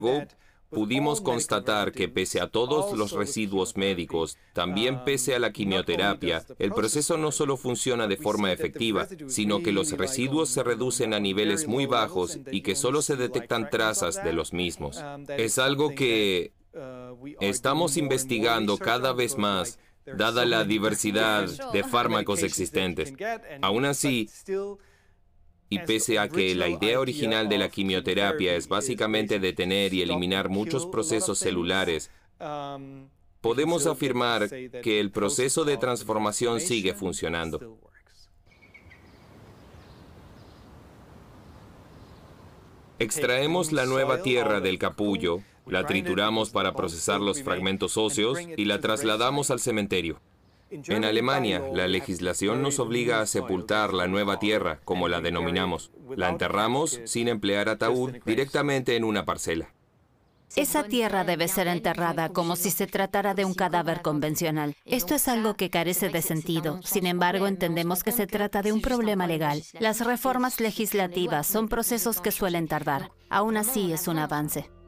pudimos constatar que pese a todos los residuos médicos, también pese a la quimioterapia, el proceso no solo funciona de forma efectiva, sino que los residuos se reducen a niveles muy bajos y que solo se detectan trazas de los mismos. Es algo que estamos investigando cada vez más, dada la diversidad de fármacos existentes. Aún así, y pese a que la idea original de la quimioterapia es básicamente detener y eliminar muchos procesos celulares, podemos afirmar que el proceso de transformación sigue funcionando. Extraemos la nueva tierra del capullo, la trituramos para procesar los fragmentos óseos y la trasladamos al cementerio. En Alemania, la legislación nos obliga a sepultar la nueva tierra, como la denominamos. La enterramos, sin emplear ataúd, directamente en una parcela. Esa tierra debe ser enterrada como si se tratara de un cadáver convencional. Esto es algo que carece de sentido. Sin embargo, entendemos que se trata de un problema legal. Las reformas legislativas son procesos que suelen tardar. Aún así, es un avance.